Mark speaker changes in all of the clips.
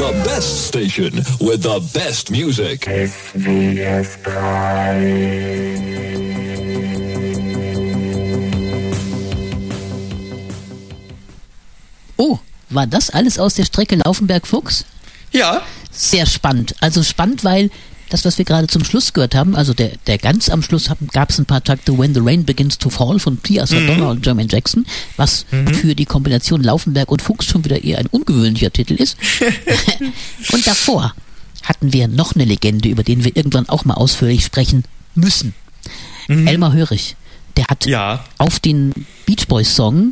Speaker 1: The best station with the best music.
Speaker 2: SWF 3.
Speaker 3: Oh, war das alles aus der Strecke Laufenberg-Fuchs?
Speaker 4: Ja.
Speaker 3: Sehr spannend. Also spannend, weil das, was wir gerade zum Schluss gehört haben, also der ganz am Schluss gab es ein paar Takte When the Rain Begins to Fall von Pia Sadonna und Jermaine Jackson, was für die Kombination Laufenberg und Fuchs schon wieder eher ein ungewöhnlicher Titel ist. Und davor hatten wir noch eine Legende, über den wir irgendwann auch mal ausführlich sprechen müssen. Elmar Hörig, der hat auf den Beach Boys Song,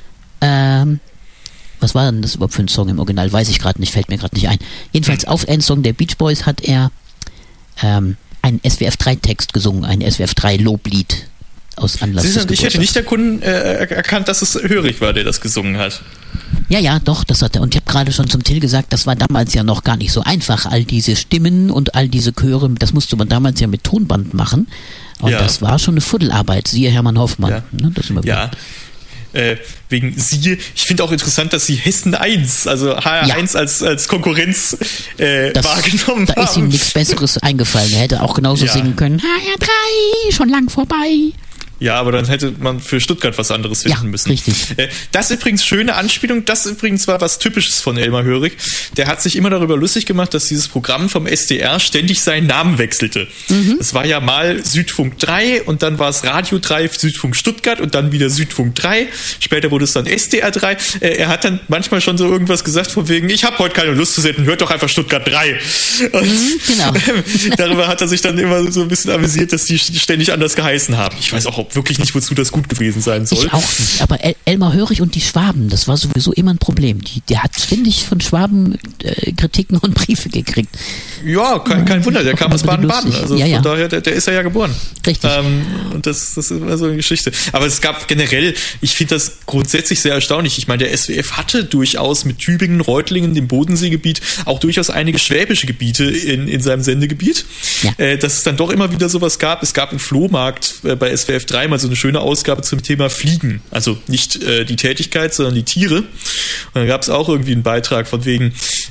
Speaker 3: was war denn das überhaupt für ein Song im Original? Weiß ich gerade nicht, fällt mir gerade nicht ein. Jedenfalls auf einen Song der Beach Boys hat er einen SWF 3 Text gesungen, ein SWF 3 Loblied aus Anlass des Geburtstags.
Speaker 4: Ich hätte nicht erkannt, dass es Hörig war, der das gesungen hat.
Speaker 3: Ja, doch, das hat er. Und ich habe gerade schon zum Till gesagt, das war damals ja noch gar nicht so einfach, all diese Stimmen und all diese Chöre, das musste man damals ja mit Tonband machen. Und das war schon eine Fuddelarbeit, siehe Hermann Hoffmann.
Speaker 4: Ja.
Speaker 3: Ne, das immer wieder.
Speaker 4: Wegen siehe, ich finde auch interessant, dass sie Hessen 1, also HR1 als Konkurrenz wahrgenommen haben.
Speaker 3: Da ist ihm nichts Besseres eingefallen. Er hätte auch genauso singen können, HR3, schon lang vorbei.
Speaker 4: Ja, aber dann hätte man für Stuttgart was anderes finden müssen.
Speaker 3: Richtig.
Speaker 4: Das übrigens schöne Anspielung, das übrigens war was Typisches von Elmar Hörig. Der hat sich immer darüber lustig gemacht, dass dieses Programm vom SDR ständig seinen Namen wechselte. Es war ja mal Südfunk 3 und dann war es Radio 3, Südfunk Stuttgart und dann wieder Südfunk 3. Später wurde es dann SDR 3. Er hat dann manchmal schon so irgendwas gesagt von wegen, ich habe heute keine Lust zu senden, hört doch einfach Stuttgart 3. Und
Speaker 3: genau.
Speaker 4: Darüber hat er sich dann immer so ein bisschen amüsiert, dass die ständig anders geheißen haben. Ich weiß auch wirklich nicht, wozu das gut gewesen sein soll.
Speaker 3: Ich auch nicht, aber Elmar Hörig und die Schwaben, das war sowieso immer ein Problem. Der hat ständig von Schwaben Kritiken und Briefe gekriegt.
Speaker 4: Ja, kein Wunder, der kam aus Baden-Baden. Also
Speaker 3: von
Speaker 4: daher, der ist ja geboren.
Speaker 3: Richtig.
Speaker 4: Und das ist immer so eine Geschichte. Aber es gab generell, ich finde das grundsätzlich sehr erstaunlich. Ich meine, der SWF hatte durchaus mit Tübingen, Reutlingen, dem Bodenseegebiet, auch durchaus einige schwäbische Gebiete in seinem Sendegebiet. Ja. Dass es dann doch immer wieder sowas gab. Es gab einen Flohmarkt bei SWF 3 mal so eine schöne Ausgabe zum Thema Fliegen. Also nicht die Tätigkeit, sondern die Tiere. Und dann gab es auch irgendwie einen Beitrag von wegen,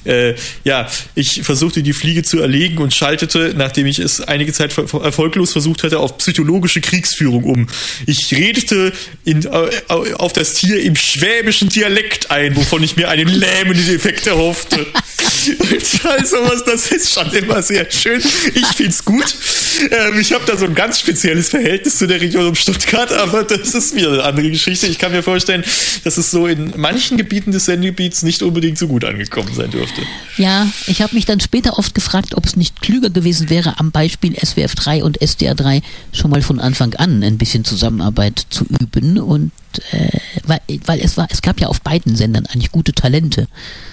Speaker 4: ich versuchte die Fliege zu erlegen und schaltete, nachdem ich es einige Zeit erfolglos versucht hatte, auf psychologische Kriegsführung um. Ich redete auf das Tier im schwäbischen Dialekt ein, wovon ich mir einen lähmenden Effekt erhoffte. Also was, das ist schon immer sehr schön. Ich find's gut. Ich habe da so ein ganz spezielles Verhältnis zu der Region um Stuttgart, aber das ist wieder eine andere Geschichte. Ich kann mir vorstellen, dass es so in manchen Gebieten des Sendegebiets nicht unbedingt so gut angekommen sein dürfte.
Speaker 3: Ja, ich habe mich dann später oft gefragt, ob es nicht klüger gewesen wäre, am Beispiel SWF 3 und SDR 3 schon mal von Anfang an ein bisschen Zusammenarbeit zu üben und weil es gab ja auf beiden Sendern eigentlich gute Talente.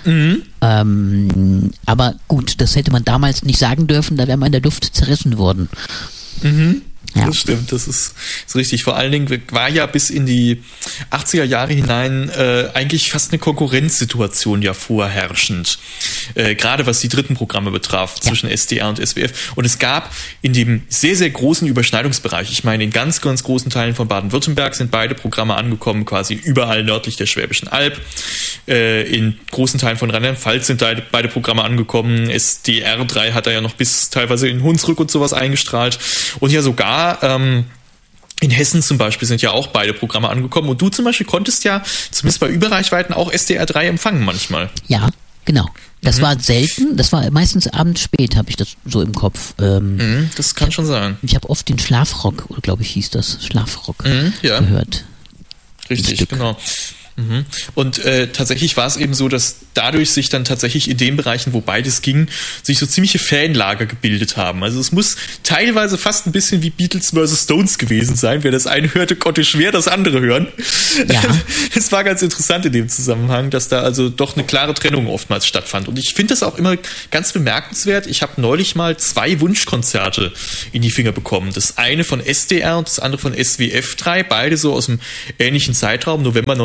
Speaker 3: Aber gut, das hätte man damals nicht sagen dürfen, da wäre man in der Luft zerrissen worden. Ja.
Speaker 4: Das stimmt, das ist richtig. Vor allen Dingen war ja bis in die 80er Jahre hinein eigentlich fast eine Konkurrenzsituation ja vorherrschend. Gerade was die dritten Programme betraf, zwischen SDR und SWF. Und es gab in dem sehr, sehr großen Überschneidungsbereich, ich meine in ganz, ganz großen Teilen von Baden-Württemberg sind beide Programme angekommen, quasi überall nördlich der Schwäbischen Alb. In großen Teilen von Rheinland-Pfalz sind beide Programme angekommen. SDR 3 hat da ja noch bis teilweise in Hunsrück und sowas eingestrahlt. Und ja sogar in Hessen zum Beispiel sind ja auch beide Programme angekommen und du zum Beispiel konntest ja zumindest bei Überreichweiten auch SDR 3 empfangen manchmal.
Speaker 3: Ja, genau. Das war selten, das war meistens abends spät, habe ich das so im Kopf.
Speaker 4: Das kann schon sein.
Speaker 3: Ich habe oft den Schlafrock, oder glaube ich hieß das, Schlafrock gehört.
Speaker 4: Richtig, genau. Und tatsächlich war es eben so, dass dadurch sich dann tatsächlich in den Bereichen, wo beides ging, sich so ziemliche Fanlager gebildet haben. Also es muss teilweise fast ein bisschen wie Beatles vs. Stones gewesen sein. Wer das eine hörte, konnte schwer das andere hören. Ja. Es war ganz interessant in dem Zusammenhang, dass da also doch eine klare Trennung oftmals stattfand. Und ich finde das auch immer ganz bemerkenswert. Ich habe neulich mal 2 Wunschkonzerte in die Finger bekommen. Das eine von SDR und das andere von SWF 3, beide so aus dem ähnlichen Zeitraum, November 1993.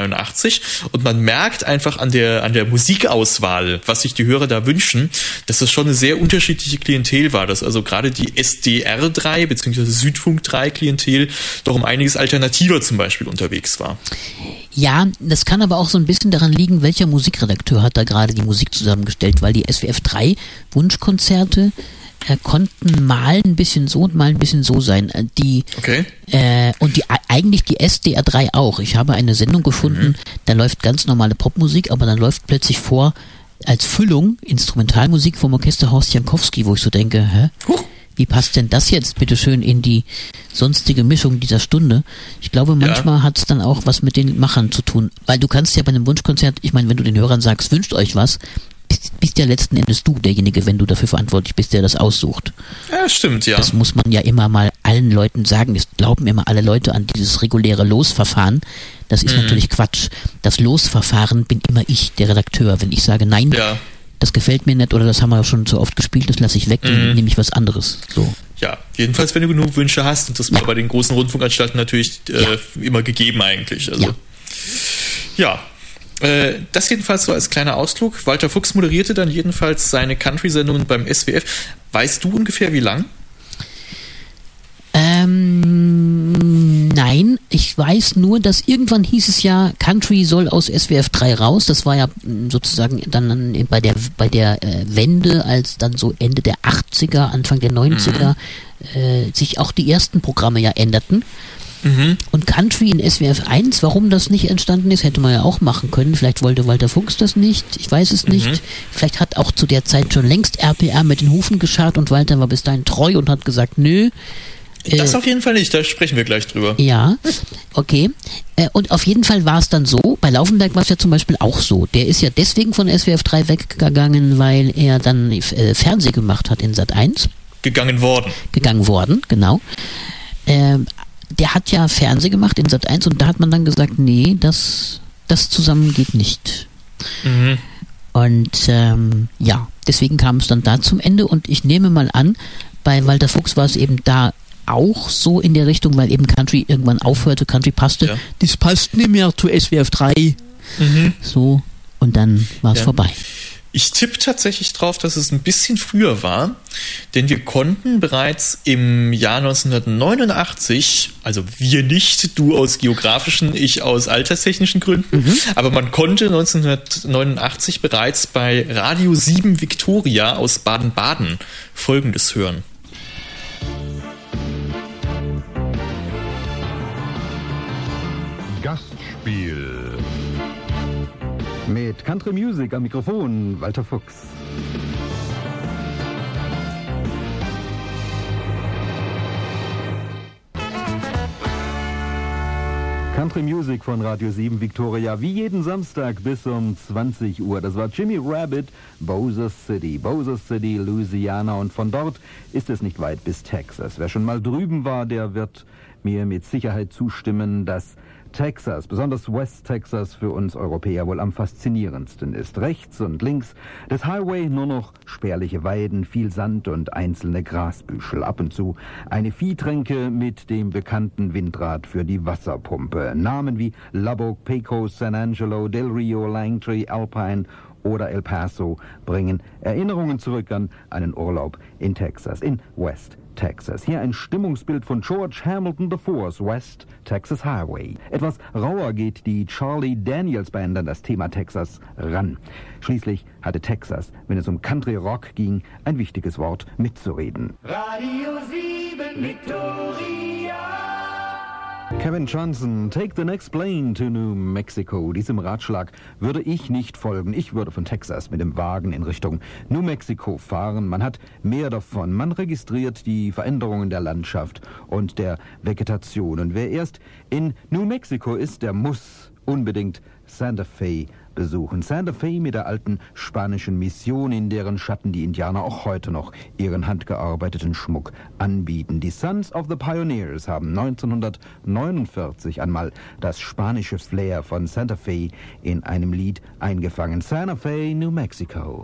Speaker 4: 1989 und man merkt einfach an der Musikauswahl, was sich die Hörer da wünschen, dass das schon eine sehr unterschiedliche Klientel war, dass also gerade die SDR 3 bzw. Südfunk 3 Klientel doch um einiges alternativer zum Beispiel unterwegs war.
Speaker 3: Ja, das kann aber auch so ein bisschen daran liegen, welcher Musikredakteur hat da gerade die Musik zusammengestellt, weil die SWF 3 Wunschkonzerte konnten mal ein bisschen so und mal ein bisschen so sein.
Speaker 4: Okay.
Speaker 3: Und eigentlich die SDR 3 auch. Ich habe eine Sendung gefunden, da läuft ganz normale Popmusik, aber dann läuft plötzlich vor als Füllung Instrumentalmusik vom Orchester Horst Jankowski, wo ich so denke, wie passt denn das jetzt bitteschön in die sonstige Mischung dieser Stunde? Ich glaube, manchmal hat es dann auch was mit den Machern zu tun, weil du kannst ja bei einem Wunschkonzert, ich meine, wenn du den Hörern sagst, wünscht euch was, bist ja letzten Endes du derjenige, wenn du dafür verantwortlich bist, der das aussucht.
Speaker 4: Ja, stimmt, ja.
Speaker 3: Das muss man ja immer mal allen Leuten sagen. Es glauben immer alle Leute an dieses reguläre Losverfahren. Das ist natürlich Quatsch. Das Losverfahren bin immer ich, der Redakteur. Wenn ich sage, nein, das gefällt mir nicht oder das haben wir schon so oft gespielt, das lasse ich weg, dann nehme ich was anderes. So.
Speaker 4: Ja, jedenfalls, wenn du genug Wünsche hast, und das war bei den großen Rundfunkanstalten natürlich immer gegeben eigentlich. Also, das jedenfalls so als kleiner Ausflug. Walter Fuchs moderierte dann jedenfalls seine Country-Sendungen beim SWF. Weißt du ungefähr wie lang?
Speaker 3: Nein, ich weiß nur, dass irgendwann hieß es ja, Country soll aus SWF 3 raus. Das war ja sozusagen dann bei der Wende, als dann so Ende der 80er, Anfang der 90er sich auch die ersten Programme ja änderten. Und Country in SWF 1, warum das nicht entstanden ist, hätte man ja auch machen können. Vielleicht wollte Walter Fuchs das nicht, ich weiß es nicht. Vielleicht hat auch zu der Zeit schon längst RPR mit den Hufen gescharrt und Walter war bis dahin treu und hat gesagt, nö.
Speaker 4: Das auf jeden Fall nicht, da sprechen wir gleich drüber.
Speaker 3: Ja, okay. Und auf jeden Fall war es dann so, bei Laufenberg war es ja zum Beispiel auch so. Der ist ja deswegen von SWF 3 weggegangen, weil er dann Fernseh gemacht hat in Sat 1. Gegangen worden, genau. Der hat ja Fernsehen gemacht in Sat 1 und da hat man dann gesagt, nee, das zusammen geht nicht. Und deswegen kam es dann da zum Ende und ich nehme mal an, bei Walter Fuchs war es eben da auch so in der Richtung, weil eben Country irgendwann aufhörte, Country passte. Ja. Das passt nicht mehr zu SWF 3. So, und dann war es vorbei.
Speaker 4: Ich tippe tatsächlich drauf, dass es ein bisschen früher war, denn wir konnten bereits im Jahr 1989, also wir nicht, du aus geografischen, ich aus alterstechnischen Gründen, aber man konnte 1989 bereits bei Radio 7 Victoria aus Baden-Baden Folgendes hören.
Speaker 5: Gastspiel. Mit Country Music am Mikrofon, Walter Fuchs. Country Music von Radio 7 Victoria, wie jeden Samstag bis um 20 Uhr. Das war Jimmy Rabbit, Bowser City, Louisiana. Und von dort ist es nicht weit bis Texas. Wer schon mal drüben war, der wird mir mit Sicherheit zustimmen, dass Texas, besonders West Texas, für uns Europäer wohl am faszinierendsten ist. Rechts und links des Highway nur noch spärliche Weiden, viel Sand und einzelne Grasbüschel. Ab und zu eine Viehtränke mit dem bekannten Windrad für die Wasserpumpe. Namen wie Lubbock, Pecos, San Angelo, Del Rio, Langtree, Alpine oder El Paso bringen Erinnerungen zurück an einen Urlaub in Texas, in West Texas. Hier ein Stimmungsbild von George Hamilton IV's West Texas Highway. Etwas rauer geht die Charlie Daniels Band an das Thema Texas ran. Schließlich hatte Texas, wenn es um Country Rock ging, ein wichtiges Wort mitzureden. Radio 7 Victoria. Kevin Johnson, Take the Next Plane to New Mexico. Diesem Ratschlag würde ich nicht folgen. Ich würde von Texas mit dem Wagen in Richtung New Mexico fahren. Man hat mehr davon. Man registriert die Veränderungen der Landschaft und der Vegetation. Und wer erst in New Mexico ist, der muss unbedingt Santa Fe besuchen. Santa Fe mit der alten spanischen Mission, in deren Schatten die Indianer auch heute noch ihren handgearbeiteten Schmuck anbieten. Die Sons of the Pioneers haben 1949 einmal das spanische Flair von Santa Fe in einem Lied eingefangen. Santa Fe, New Mexico.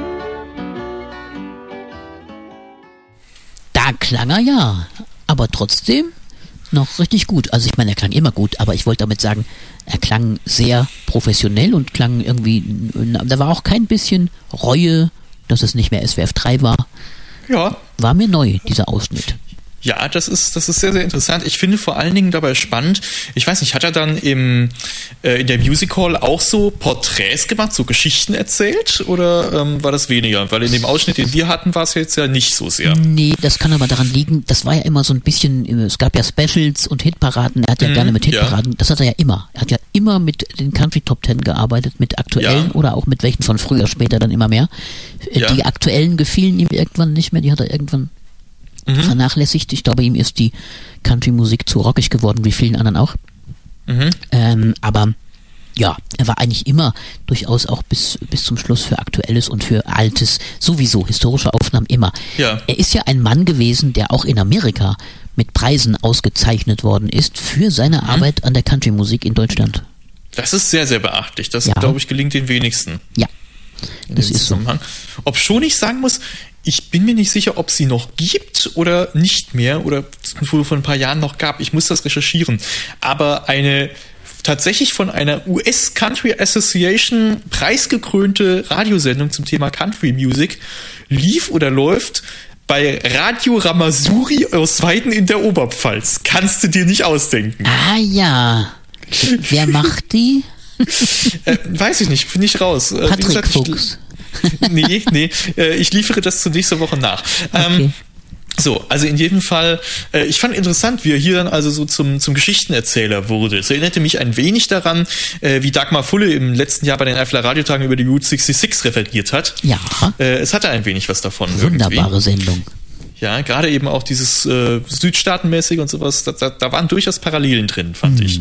Speaker 3: Da klang er ja, aber trotzdem noch richtig gut. Also ich meine, er klang immer gut, aber ich wollte damit sagen, Er klang sehr professionell und klang irgendwie, da war auch kein bisschen Reue, dass es nicht mehr SWF 3 war.
Speaker 4: Ja.
Speaker 3: War mir neu, dieser Ausschnitt.
Speaker 4: Ja, das ist sehr, sehr interessant. Ich finde vor allen Dingen dabei spannend, ich weiß nicht, hat er dann in der Music Hall auch so Porträts gemacht, so Geschichten erzählt oder war das weniger? Weil in dem Ausschnitt, den wir hatten, war es jetzt ja nicht so sehr.
Speaker 3: Nee, das kann aber daran liegen, das war ja immer so ein bisschen, es gab ja Specials und Hitparaden, er hat ja gerne mit Hitparaden, das hat er ja immer. Er hat ja immer mit den Country Top 10 gearbeitet, mit aktuellen oder auch mit welchen von früher, später dann immer mehr. Die aktuellen gefielen ihm irgendwann nicht mehr, die hat er irgendwann vernachlässigt. Ich glaube, ihm ist die Country-Musik zu rockig geworden, wie vielen anderen auch. Aber ja, er war eigentlich immer durchaus auch bis zum Schluss für Aktuelles und für Altes, sowieso historische Aufnahmen immer.
Speaker 4: Ja.
Speaker 3: Er ist ja ein Mann gewesen, der auch in Amerika mit Preisen ausgezeichnet worden ist für seine Arbeit an der Country-Musik in Deutschland.
Speaker 4: Das ist sehr, sehr beachtlich. Das, glaube ich, gelingt den wenigsten.
Speaker 3: Ja, das ist so.
Speaker 4: Obschon ich sagen muss, ich bin mir nicht sicher, ob sie noch gibt oder nicht mehr oder vor ein paar Jahren noch gab. Ich muss das recherchieren. Aber eine tatsächlich von einer US Country Association preisgekrönte Radiosendung zum Thema Country Music lief oder läuft bei Radio Ramasuri aus Weiden in der Oberpfalz. Kannst du dir nicht ausdenken.
Speaker 3: Ah ja. Wer macht die?
Speaker 4: Weiß ich nicht, finde ich raus.
Speaker 3: Patrick Fuchs.
Speaker 4: Nee, ich liefere das zur nächsten Woche nach.
Speaker 3: Okay.
Speaker 4: So, also in jedem Fall, ich fand interessant, wie er hier dann also so zum Geschichtenerzähler wurde. Es erinnerte mich ein wenig daran, wie Dagmar Fulle im letzten Jahr bei den Eifeler Radiotagen über die Route 66 referiert hat.
Speaker 3: Ja.
Speaker 4: Es hatte ein wenig was davon.
Speaker 3: Wunderbare Sendung.
Speaker 4: Ja, gerade eben auch dieses Südstaatenmäßige und sowas, da waren durchaus Parallelen drin, fand ich.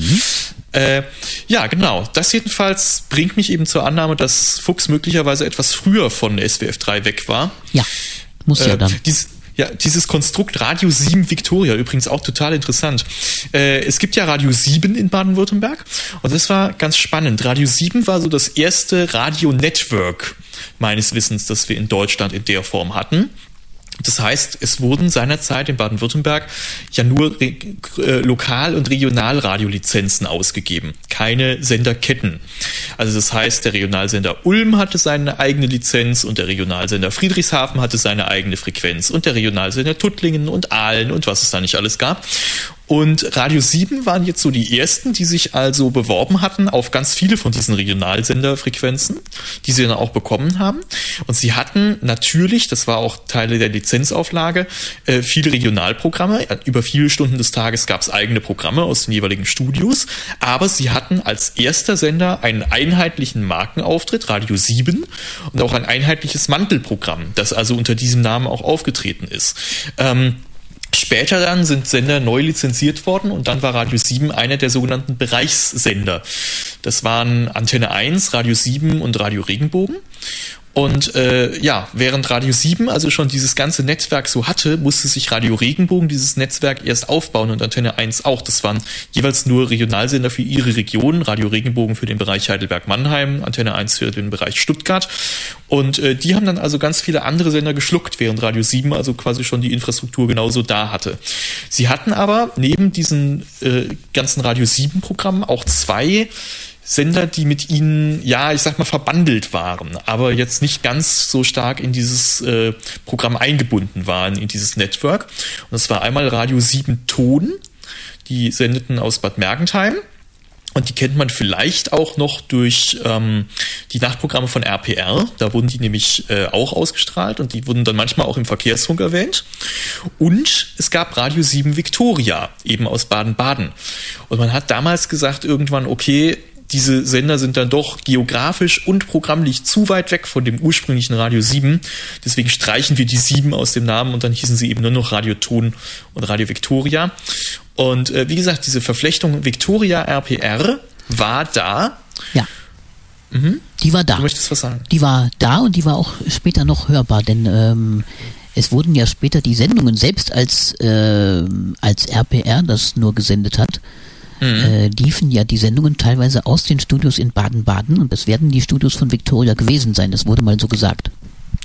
Speaker 4: Ja, genau. Das jedenfalls bringt mich eben zur Annahme, dass Fuchs möglicherweise etwas früher von SWF 3 weg war.
Speaker 3: Ja, muss ja dann.
Speaker 4: Dieses Konstrukt Radio 7 Victoria, übrigens auch total interessant. Es gibt ja Radio 7 in Baden-Württemberg und das war ganz spannend. Radio 7 war so das erste Radio-Network meines Wissens, das wir in Deutschland in der Form hatten. Das heißt, es wurden seinerzeit in Baden-Württemberg ja nur Lokal- und Regionalradiolizenzen ausgegeben, keine Senderketten. Also das heißt, der Regionalsender Ulm hatte seine eigene Lizenz und der Regionalsender Friedrichshafen hatte seine eigene Frequenz und der Regionalsender Tuttlingen und Aalen und was es da nicht alles gab. Und Radio 7 waren jetzt so die ersten, die sich also beworben hatten auf ganz viele von diesen Regionalsenderfrequenzen, die sie dann auch bekommen haben. Und sie hatten natürlich, das war auch Teile der Lizenzauflage, viele Regionalprogramme. Über viele Stunden des Tages gab es eigene Programme aus den jeweiligen Studios. Aber sie hatten als erster Sender einen einheitlichen Markenauftritt, Radio 7, und auch ein einheitliches Mantelprogramm, das also unter diesem Namen auch aufgetreten ist. Später dann sind Sender neu lizenziert worden und dann war Radio 7 einer der sogenannten Bereichssender. Das waren Antenne 1, Radio 7 und Radio Regenbogen. Und während Radio 7 also schon dieses ganze Netzwerk so hatte, musste sich Radio Regenbogen dieses Netzwerk erst aufbauen und Antenne 1 auch. Das waren jeweils nur Regionalsender für ihre Region. Radio Regenbogen für den Bereich Heidelberg-Mannheim, Antenne 1 für den Bereich Stuttgart. Und die haben dann also ganz viele andere Sender geschluckt, während Radio 7 also quasi schon die Infrastruktur genauso da hatte. Sie hatten aber neben diesen ganzen Radio 7-Programmen auch zwei Sender, die mit ihnen, verbandelt waren, aber jetzt nicht ganz so stark in dieses Programm eingebunden waren, in dieses Network. Und das war einmal Radio 7 Ton, die sendeten aus Bad Mergentheim. Und die kennt man vielleicht auch noch durch die Nachtprogramme von RPR. Da wurden die nämlich auch ausgestrahlt und die wurden dann manchmal auch im Verkehrsfunk erwähnt. Und es gab Radio 7 Victoria, eben aus Baden-Baden. Und man hat damals gesagt irgendwann, okay, diese Sender sind dann doch geografisch und programmlich zu weit weg von dem ursprünglichen Radio 7. Deswegen streichen wir die 7 aus dem Namen und dann hießen sie eben nur noch Radio Ton und Radio Victoria. Und wie gesagt, diese Verflechtung Victoria RPR war da.
Speaker 3: Ja. Die war da.
Speaker 4: Du möchtest was sagen?
Speaker 3: Die war da und die war auch später noch hörbar, denn es wurden ja später die Sendungen, selbst als RPR das nur gesendet hat, liefen ja die Sendungen teilweise aus den Studios in Baden-Baden und das werden die Studios von Victoria gewesen sein. Das wurde mal so gesagt.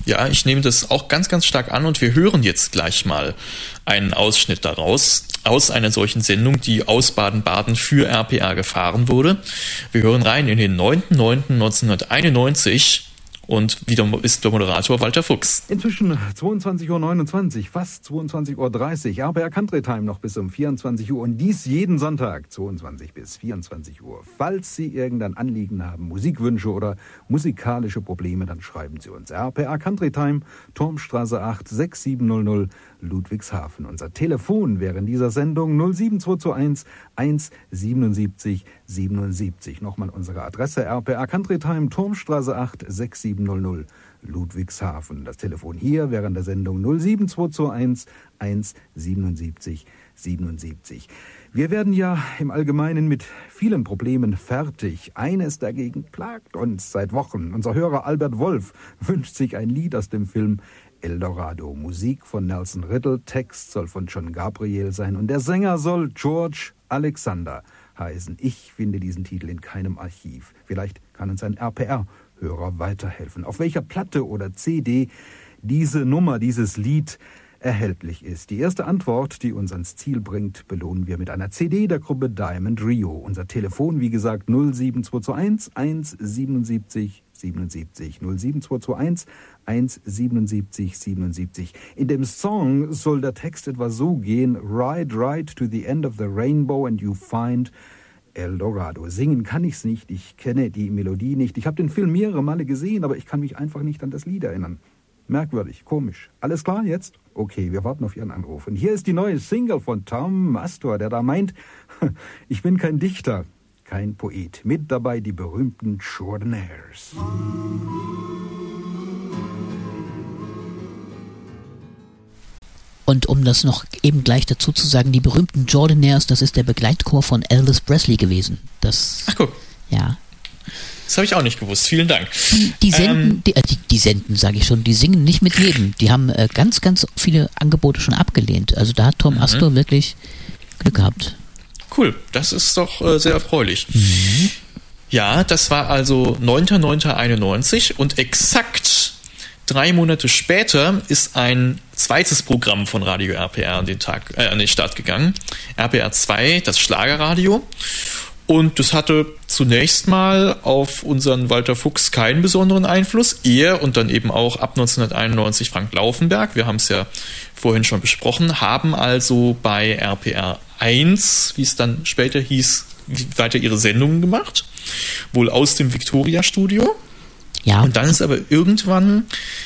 Speaker 4: Ja, ich nehme das auch ganz, ganz stark an und wir hören jetzt gleich mal einen Ausschnitt daraus, aus einer solchen Sendung, die aus Baden-Baden für RPR gefahren wurde. Wir hören rein in den 9.9.1991 und wieder ist der Moderator Walter Fuchs.
Speaker 5: Inzwischen 22.29 Uhr, fast 22.30 Uhr. RPR Country Time noch bis um 24 Uhr und dies jeden Sonntag 22 bis 24 Uhr. Falls Sie irgendein Anliegen haben, Musikwünsche oder musikalische Probleme, dann schreiben Sie uns. RPR Country Time, Turmstraße 8 6700 Ludwigshafen. Unser Telefon während dieser Sendung 07221 177 77. Nochmal unsere Adresse RPR Country Time, Turmstraße 8 6700 Ludwigshafen. Das Telefon hier während der Sendung 07221 177 77. Wir werden ja im Allgemeinen mit vielen Problemen fertig. Eines dagegen plagt uns seit Wochen. Unser Hörer Albert Wolf wünscht sich ein Lied aus dem Film Eldorado. Musik von Nelson Riddle, Text soll von John Gabriel sein und der Sänger soll George Alexander heißen. Ich finde diesen Titel in keinem Archiv. Vielleicht kann uns ein RPR-Hörer weiterhelfen. Auf welcher Platte oder CD diese Nummer, dieses Lied erhältlich ist. Die erste Antwort, die uns ans Ziel bringt, belohnen wir mit einer CD der Gruppe Diamond Rio. Unser Telefon, wie gesagt, 07221 177 77. 07221 177 77. In dem Song soll der Text etwa so gehen: Ride, ride to the end of the rainbow and you find Eldorado. Singen kann ich's nicht, ich kenne die Melodie nicht. Ich habe den Film mehrere Male gesehen, aber ich kann mich einfach nicht an das Lied erinnern. Merkwürdig, komisch. Alles klar jetzt? Okay, wir warten auf Ihren Anruf. Und hier ist die neue Single von Tom Astor, der da meint, ich bin kein Dichter, kein Poet. Mit dabei die berühmten Jordanaires.
Speaker 3: Und um das noch eben gleich dazu zu sagen, die berühmten Jordanaires, das ist der Begleitchor von Elvis Presley gewesen. Das,
Speaker 4: ach guck.
Speaker 3: Ja.
Speaker 4: Das habe ich auch nicht gewusst. Vielen Dank.
Speaker 3: Die senden, sage ich schon, die singen nicht mit jedem. Die haben ganz, ganz viele Angebote schon abgelehnt. Also da hat Tom Astor wirklich Glück gehabt.
Speaker 4: Cool, das ist doch sehr erfreulich. Ja, das war also 9.9.91 und exakt 3 Monate später ist ein zweites Programm von Radio RPR an den Start gegangen. RPR 2, das Schlagerradio. Und das hatte zunächst mal auf unseren Walter Fuchs keinen besonderen Einfluss. Er und dann eben auch ab 1991 Frank Laufenberg, wir haben es ja vorhin schon besprochen, haben also bei RPR 1, wie es dann später hieß, weiter ihre Sendungen gemacht. Wohl aus dem Victoria-Studio.
Speaker 3: Ja.
Speaker 4: Und dann ist aber irgendwann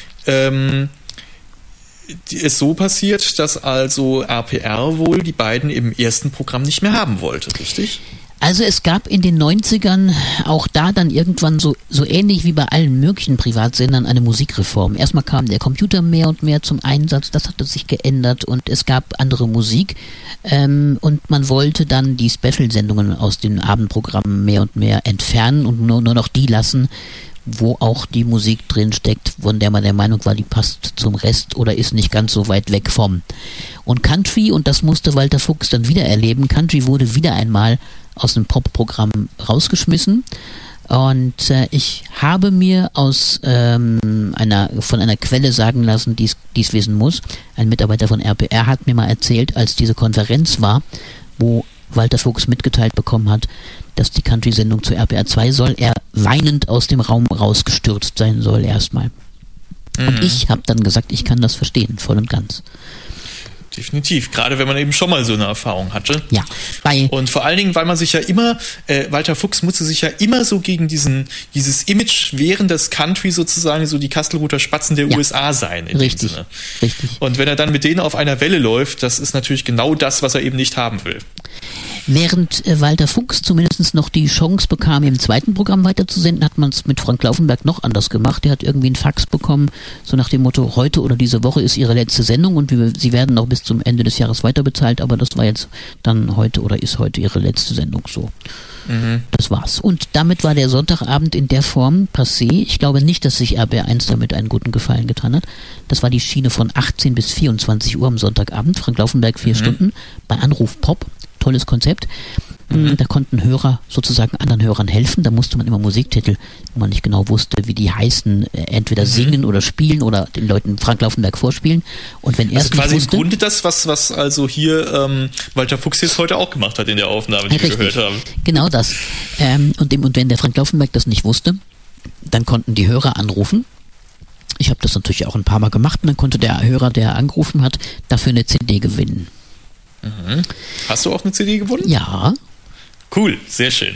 Speaker 4: ist so passiert, dass also RPR wohl die beiden im ersten Programm nicht mehr haben wollte, richtig?
Speaker 3: Also es gab in den 90ern auch da dann irgendwann so ähnlich wie bei allen möglichen Privatsendern eine Musikreform. Erstmal kam der Computer mehr und mehr zum Einsatz, das hatte sich geändert und es gab andere Musik und man wollte dann die Special-Sendungen aus den Abendprogrammen mehr und mehr entfernen und nur noch die lassen, wo auch die Musik drin steckt, von der man der Meinung war, die passt zum Rest oder ist nicht ganz so weit weg vom. Und Country, und das musste Walter Fuchs dann wieder erleben, Country wurde wieder einmal aus dem Pop-Programm rausgeschmissen. Und ich habe mir von einer Quelle sagen lassen, die es wissen muss, ein Mitarbeiter von RPR hat mir mal erzählt, als diese Konferenz war, wo Walter Fuchs mitgeteilt bekommen hat, dass die Country-Sendung zu RPR 2 soll, er weinend aus dem Raum rausgestürzt sein soll erstmal. Und ich habe dann gesagt, ich kann das verstehen, voll und ganz.
Speaker 4: Definitiv, gerade wenn man eben schon mal so eine Erfahrung hatte.
Speaker 3: Ja.
Speaker 4: Und vor allen Dingen, weil man sich ja immer, Walter Fuchs musste sich ja immer so gegen dieses Image wehren, dass Country sozusagen so die Kastelruther Spatzen der USA sein, in dem Sinne.
Speaker 3: Richtig.
Speaker 4: Und wenn er dann mit denen auf einer Welle läuft, das ist natürlich genau das, was er eben nicht haben will.
Speaker 3: Während Walter Fuchs zumindest noch die Chance bekam, im zweiten Programm weiterzusenden, hat man es mit Frank Laufenberg noch anders gemacht. Der hat irgendwie einen Fax bekommen, so nach dem Motto, heute oder diese Woche ist Ihre letzte Sendung und Sie werden noch bis zum Ende des Jahres weiterbezahlt, aber das war jetzt dann heute oder ist heute Ihre letzte Sendung so. Das war's. Und damit war der Sonntagabend in der Form passé. Ich glaube nicht, dass sich RBR1 damit einen guten Gefallen getan hat. Das war die Schiene von 18 bis 24 Uhr am Sonntagabend. Frank Laufenberg 4 Stunden bei Anruf Pop. Tolles Konzept. Da konnten Hörer sozusagen anderen Hörern helfen. Da musste man immer Musiktitel, wo man nicht genau wusste, wie die heißen, entweder singen oder spielen oder den Leuten Frank Laufenberg vorspielen. Und wenn er
Speaker 4: Also
Speaker 3: es nicht
Speaker 4: quasi
Speaker 3: wusste,
Speaker 4: im Grunde das, was also hier Walter Fuchs jetzt heute auch gemacht hat in der Aufnahme, die wir
Speaker 3: richtig,
Speaker 4: gehört haben.
Speaker 3: genau das. Und wenn der Frank Laufenberg das nicht wusste, dann konnten die Hörer anrufen. Ich habe das natürlich auch ein paar Mal gemacht und dann konnte der Hörer, der angerufen hat, dafür eine CD gewinnen.
Speaker 4: Hast du auch eine CD gewonnen?
Speaker 3: Ja.
Speaker 4: Cool, sehr schön.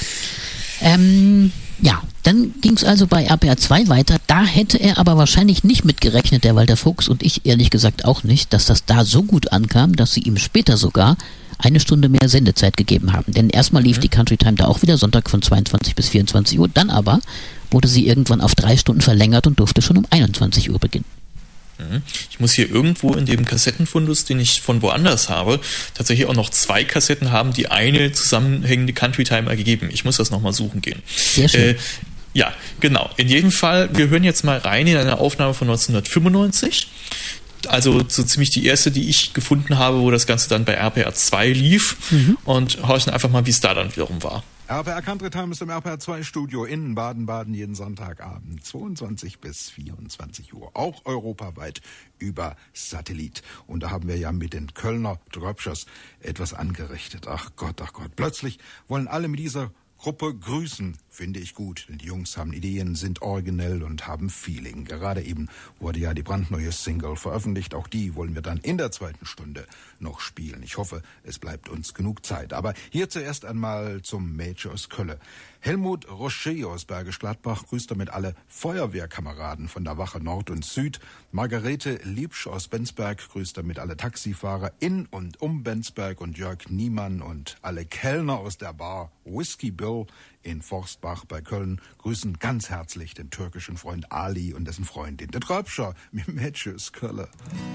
Speaker 3: Ja, dann ging es also bei RPR 2 weiter. Da hätte er aber wahrscheinlich nicht mitgerechnet, der Walter Fuchs, und ich ehrlich gesagt auch nicht, dass das da so gut ankam, dass sie ihm später sogar eine Stunde mehr Sendezeit gegeben haben. Denn erstmal lief die Country Time da auch wieder Sonntag von 22 bis 24 Uhr. Dann aber wurde sie irgendwann auf 3 Stunden verlängert und durfte schon um 21 Uhr beginnen.
Speaker 4: Ich muss hier irgendwo in dem Kassettenfundus, den ich von woanders habe, tatsächlich auch noch 2 Kassetten haben, die eine zusammenhängende Country Time ergeben. Ich muss das nochmal suchen gehen.
Speaker 3: Sehr schön.
Speaker 4: Ja, genau. In jedem Fall, wir hören jetzt mal rein in eine Aufnahme von 1995. Also so ziemlich die erste, die ich gefunden habe, wo das Ganze dann bei RPR 2 lief. Und horchen einfach mal, wie es da dann wiederum war.
Speaker 6: RPR Country Time ist im RPR 2 Studio in Baden-Baden jeden Sonntagabend 22 bis 24 Uhr, auch europaweit über Satellit. Und da haben wir ja mit den Kölner Dröpschers etwas angerichtet. Ach Gott, plötzlich wollen alle mit dieser Gruppe grüßen, finde ich gut, denn die Jungs haben Ideen, sind originell und haben Feeling. Gerade eben wurde ja die brandneue Single veröffentlicht, auch die wollen wir dann in der 2. Stunde noch spielen. Ich hoffe, es bleibt uns genug Zeit. Aber hier zuerst einmal zum Mädchen aus Kölle. Helmut Rocher aus Bergisch Gladbach grüßt damit alle Feuerwehrkameraden von der Wache Nord und Süd. Margarete Liebsch aus Bensberg grüßt damit alle Taxifahrer in und um Bensberg und Jörg Niemann und alle Kellner aus der Bar Whiskey Bill in Forstbach bei Köln grüßen ganz herzlich den türkischen Freund Ali und dessen Freundin, der Dröpscher, mit Mädchen aus Kölle.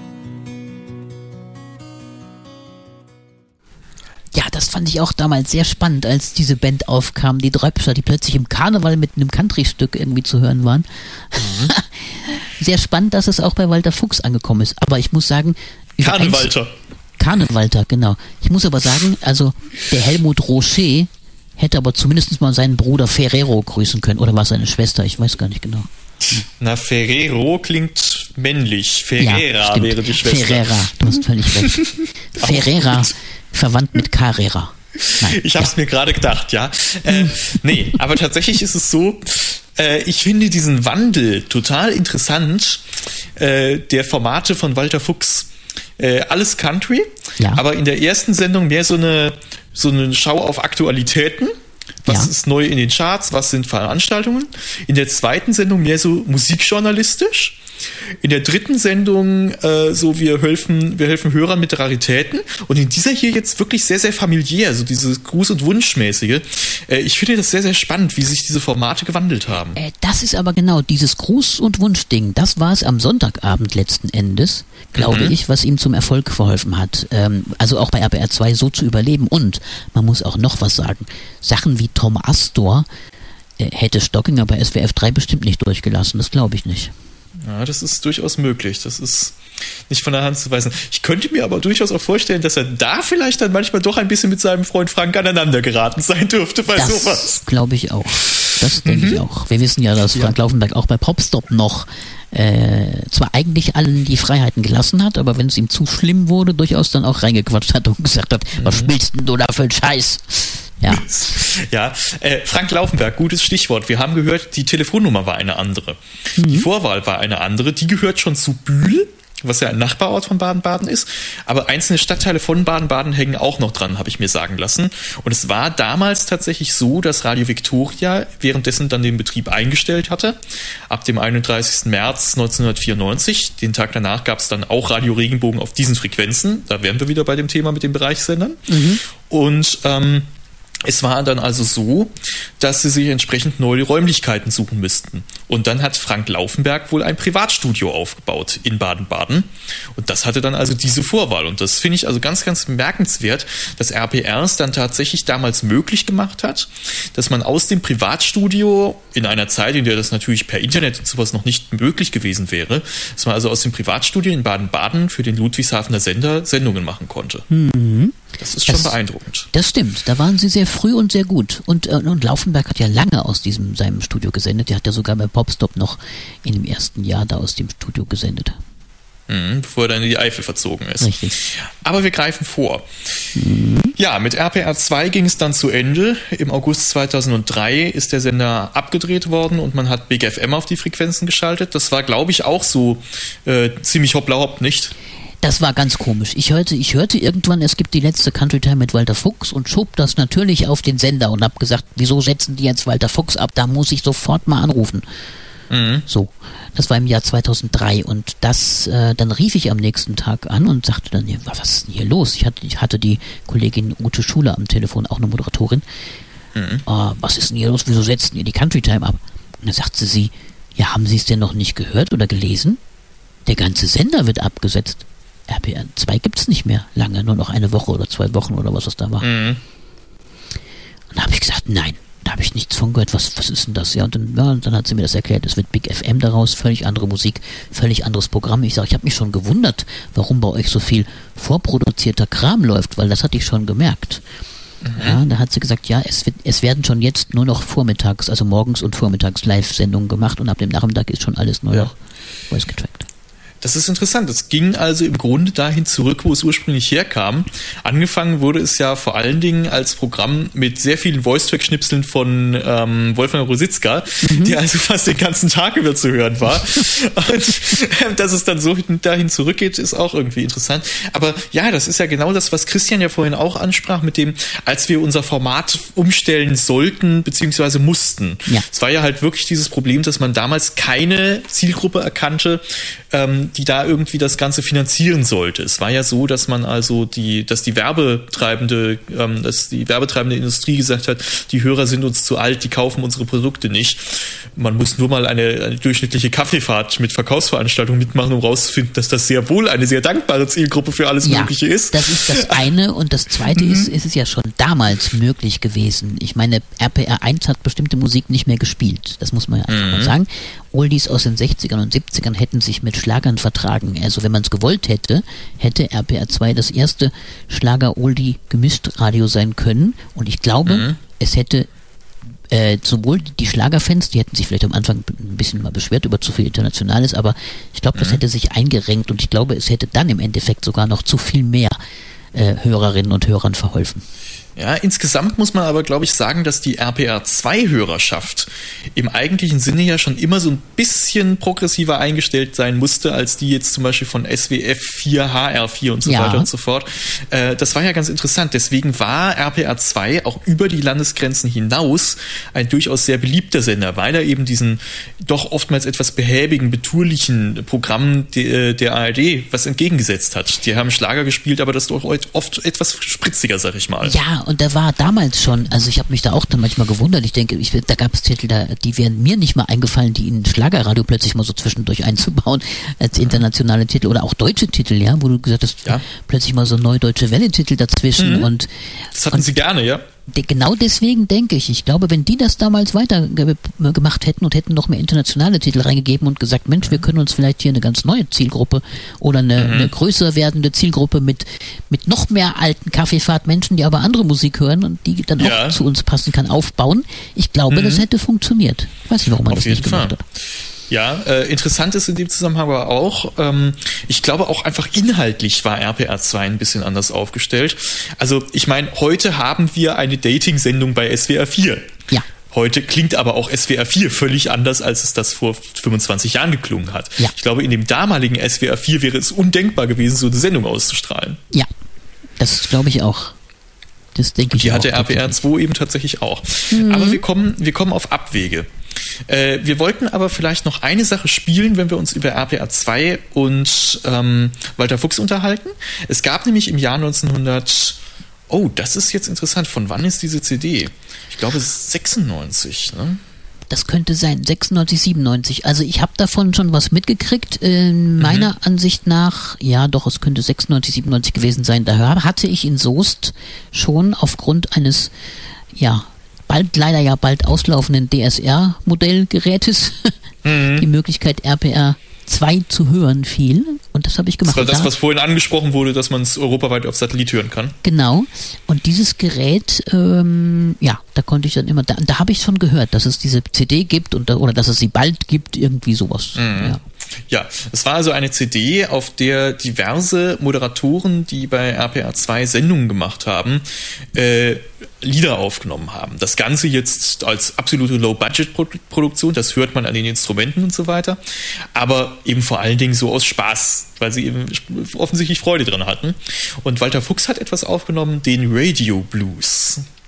Speaker 3: Ja, das fand ich auch damals sehr spannend, als diese Band aufkam, die Dröpscher, die plötzlich im Karneval mit einem Country-Stück irgendwie zu hören waren. Sehr spannend, dass es auch bei Walter Fuchs angekommen ist. Aber ich muss sagen... Karnevalter, genau. Ich muss aber sagen, also der Helmut Rocher hätte aber zumindest mal seinen Bruder Ferrero grüßen können. Oder war es seine Schwester? Ich weiß gar nicht genau.
Speaker 4: Na, Ferrero klingt männlich. Ferrera
Speaker 3: ja,
Speaker 4: wäre die Schwester.
Speaker 3: Ferrera, du hast völlig recht. Ferrera, verwandt mit Carrera. Nein,
Speaker 4: ich habe es mir gerade gedacht, ja. Nee, aber tatsächlich ist es so, ich finde diesen Wandel total interessant, der Formate von Walter Fuchs. Alles Country,
Speaker 3: ja.
Speaker 4: Aber in der ersten Sendung mehr so eine Schau auf Aktualitäten. Was ist neu in den Charts? Was sind Veranstaltungen? In der zweiten Sendung mehr so musikjournalistisch. In der dritten Sendung wir helfen Hörern mit Raritäten. Und in dieser hier jetzt wirklich sehr, sehr familiär, so dieses Gruß- und Wunschmäßige. Ich finde das sehr, sehr spannend, wie sich diese Formate gewandelt haben.
Speaker 3: Das ist aber genau dieses Gruß- und Wunschding. Das war es am Sonntagabend letzten Endes, glaube ich, was ihm zum Erfolg verholfen hat. Also auch bei RPR 2 so zu überleben. Und man muss auch noch was sagen. Sachen wie Tom Astor hätte Stockinger bei SWF 3 bestimmt nicht durchgelassen. Das glaube ich nicht.
Speaker 4: Ja, das ist durchaus möglich. Das ist nicht von der Hand zu weisen. Ich könnte mir aber durchaus auch vorstellen, dass er da vielleicht dann manchmal doch ein bisschen mit seinem Freund Frank aneinander geraten sein dürfte bei sowas.
Speaker 3: Das glaube ich auch. Das denke ich auch. Wir wissen ja, dass Frank Laufenberg auch bei Popstop noch zwar eigentlich allen die Freiheiten gelassen hat, aber wenn es ihm zu schlimm wurde, durchaus dann auch reingequatscht hat und gesagt hat, was spielst denn du da für einen Scheiß? Ja.
Speaker 4: Ja, Frank Laufenberg, gutes Stichwort. Wir haben gehört, die Telefonnummer war eine andere. Die Vorwahl war eine andere. Die gehört schon zu Bühl, was ja ein Nachbarort von Baden-Baden ist. Aber einzelne Stadtteile von Baden-Baden hängen auch noch dran, habe ich mir sagen lassen. Und es war damals tatsächlich so, dass Radio Victoria währenddessen dann den Betrieb eingestellt hatte. Ab dem 31. März 1994. Den Tag danach gab es dann auch Radio Regenbogen auf diesen Frequenzen. Da wären wir wieder bei dem Thema mit den Bereichssendern. Und es war dann also so, dass sie sich entsprechend neue Räumlichkeiten suchen müssten. Und dann hat Frank Laufenberg wohl ein Privatstudio aufgebaut in Baden-Baden. Und das hatte dann also diese Vorwahl. Und das finde ich also ganz, ganz bemerkenswert, dass RPR es dann tatsächlich damals möglich gemacht hat, dass man aus dem Privatstudio in einer Zeit, in der das natürlich per Internet und sowas noch nicht möglich gewesen wäre, dass man also aus dem Privatstudio in Baden-Baden für den Ludwigshafener Sender Sendungen machen konnte. Das ist schon beeindruckend.
Speaker 3: Das stimmt, da waren sie sehr früh und sehr gut. Und Laufenberg hat ja lange aus seinem Studio gesendet. Der hat ja sogar bei Popstop noch in dem ersten Jahr da aus dem Studio gesendet.
Speaker 4: Bevor er dann in die Eifel verzogen ist.
Speaker 3: Richtig.
Speaker 4: Aber wir greifen vor. Ja, mit RPR 2 ging es dann zu Ende. Im August 2003 ist der Sender abgedreht worden und man hat Big FM auf die Frequenzen geschaltet. Das war, glaube ich, auch so ziemlich hoppla hopp, nicht?
Speaker 3: Das war ganz komisch. Ich hörte irgendwann, es gibt die letzte Country Time mit Walter Fuchs und schob das natürlich auf den Sender und hab gesagt, wieso setzen die jetzt Walter Fuchs ab? Da muss ich sofort mal anrufen. So, das war im Jahr 2003 und dann rief ich am nächsten Tag an und sagte dann, was ist denn hier los? Ich hatte die Kollegin Ute Schuler am Telefon, auch eine Moderatorin. Was ist denn hier los? Wieso setzen ihr die Country Time ab? Und dann sagte sie, ja, haben Sie es denn noch nicht gehört oder gelesen? Der ganze Sender wird abgesetzt. RPR 2 gibt's nicht mehr lange, nur noch eine Woche oder 2 Wochen oder was das da war. Und da habe ich gesagt, nein. Da habe ich nichts von gehört, was ist denn das? Ja, und dann hat sie mir das erklärt, es wird Big FM daraus, völlig andere Musik, völlig anderes Programm. Ich sage, ich habe mich schon gewundert, warum bei euch so viel vorproduzierter Kram läuft, weil das hatte ich schon gemerkt. Ja, da hat sie gesagt, ja, es werden schon jetzt nur noch vormittags, also morgens und vormittags Live-Sendungen gemacht und ab dem Nachmittag ist schon alles nur noch voice getrackt.
Speaker 4: Das ist interessant. Es ging also im Grunde dahin zurück, wo es ursprünglich herkam. Angefangen wurde es ja vor allen Dingen als Programm mit sehr vielen Voice-Track-Schnipseln von Wolfgang Rositzka, die also fast den ganzen Tag über zu hören war. Und dass es dann so dahin zurückgeht, ist auch irgendwie interessant. Aber ja, das ist ja genau das, was Christian ja vorhin auch ansprach, mit dem, als wir unser Format umstellen sollten, beziehungsweise mussten. Ja. Es war ja halt wirklich dieses Problem, dass man damals keine Zielgruppe erkannte, die da irgendwie das Ganze finanzieren sollte. Es war ja so, dass man also die werbetreibende Industrie gesagt hat, die Hörer sind uns zu alt, die kaufen unsere Produkte nicht. Man muss nur mal eine durchschnittliche Kaffeefahrt mit Verkaufsveranstaltungen mitmachen, um rauszufinden, dass das sehr wohl eine sehr dankbare Zielgruppe für alles Mögliche ist.
Speaker 3: Das ist das eine. Und das zweite ist es ja schon damals möglich gewesen. Ich meine, RPR 1 hat bestimmte Musik nicht mehr gespielt. Das muss man ja einfach mal sagen. Oldies aus den 60ern und 70ern hätten sich mit Schlagern vertragen. Also wenn man es gewollt hätte, hätte RPR 2 das erste Schlager-Oldie-Gemischt-Radio sein können. Und ich glaube, es hätte sowohl die Schlagerfans, die hätten sich vielleicht am Anfang ein bisschen mal beschwert über zu viel Internationales, aber ich glaube, das hätte sich eingerenkt und ich glaube, es hätte dann im Endeffekt sogar noch zu viel mehr Hörerinnen und Hörern verholfen.
Speaker 4: Ja, insgesamt muss man aber, glaube ich, sagen, dass die RPR2-Hörerschaft im eigentlichen Sinne ja schon immer so ein bisschen progressiver eingestellt sein musste, als die jetzt zum Beispiel von SWF 4, HR4 und so weiter und so fort. Das war ja ganz interessant. Deswegen war RPR2 auch über die Landesgrenzen hinaus ein durchaus sehr beliebter Sender, weil er eben diesen doch oftmals etwas behäbigen, betulichen Programm der ARD was entgegengesetzt hat. Die haben Schlager gespielt, aber das doch oft etwas spritziger, sag ich mal.
Speaker 3: Ja, und da war damals schon, also ich habe mich da auch dann manchmal gewundert, ich denke, da gab es Titel, die wären mir nicht mal eingefallen, die in Schlagerradio plötzlich mal so zwischendurch einzubauen, als internationale Titel oder auch deutsche Titel, ja, wo du gesagt hast, plötzlich mal so Neudeutsche Welle-Titel dazwischen und
Speaker 4: das hatten sie gerne, ja.
Speaker 3: Genau deswegen denke ich glaube, wenn die das damals weiter gemacht hätten und hätten noch mehr internationale Titel reingegeben und gesagt, Mensch, wir können uns vielleicht hier eine ganz neue Zielgruppe oder eine größer werdende Zielgruppe mit noch mehr alten Kaffeefahrtmenschen, die aber andere Musik hören und die dann auch zu uns passen kann, aufbauen. Ich glaube, das hätte funktioniert. Ich weiß nicht, warum man das nicht gemacht hat.
Speaker 4: Ja, interessant ist in dem Zusammenhang aber auch, ich glaube auch einfach inhaltlich war RPR 2 ein bisschen anders aufgestellt. Also ich meine, heute haben wir eine Dating-Sendung bei SWR 4.
Speaker 3: Ja.
Speaker 4: Heute klingt aber auch SWR 4 völlig anders, als es das vor 25 Jahren geklungen hat.
Speaker 3: Ja.
Speaker 4: Ich glaube, in dem damaligen SWR 4 wäre es undenkbar gewesen, so eine Sendung auszustrahlen.
Speaker 3: Ja, das glaube ich auch. Das denke ich auch.
Speaker 4: Die hatte RPR 2 eben tatsächlich auch. Aber wir kommen auf Abwege. Wir wollten aber vielleicht noch eine Sache spielen, wenn wir uns über RPR 2 und Walter Fuchs unterhalten. Es gab nämlich im Jahr 1900, das ist jetzt interessant, von wann ist diese CD? Ich glaube, es ist 96, ne?
Speaker 3: Das könnte sein, 96, 97. Also ich habe davon schon was mitgekriegt. Meiner Ansicht nach, ja doch, es könnte 96, 97 gewesen sein. Da hatte ich in Soest schon aufgrund eines, leider bald auslaufenden DSR-Modellgerätes die Möglichkeit, RPR 2 zu hören fiel. Und das habe ich gemacht.
Speaker 4: Das war das, was vorhin angesprochen wurde, dass man es europaweit auf Satellit hören kann.
Speaker 3: Genau. Und dieses Gerät, da konnte ich dann immer, da habe ich schon gehört, dass es diese CD gibt oder dass es sie bald gibt, irgendwie sowas. Ja.
Speaker 4: Ja, es war also eine CD, auf der diverse Moderatoren, die bei RPR 2 Sendungen gemacht haben, Lieder aufgenommen haben. Das Ganze jetzt als absolute Low-Budget-Produktion, das hört man an den Instrumenten und so weiter, aber eben vor allen Dingen so aus Spaß, weil sie eben offensichtlich Freude dran hatten. Und Walter Fuchs hat etwas aufgenommen, den Radio Blues.